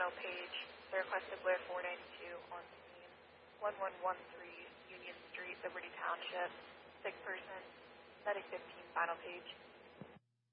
final page. The requested Blair 492 on scene, 1113 Union Street, Liberty Township, 6 person, medic 15 final page.